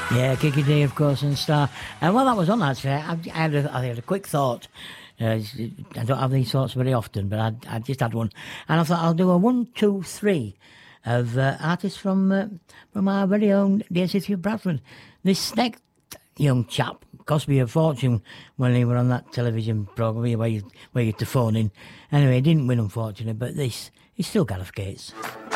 Yeah, Kiki D, of course, and Star. And while that was on, actually, I had a quick thought. I don't have these thoughts very often, but I just had one. And I thought I'll do a 1, 2, 3 of artists from our very own dear city of Bradford. This next young chap cost me a fortune when he were on that television programme where you had to phone in. Anyway, he didn't win, unfortunately, but this, he's still got a skates.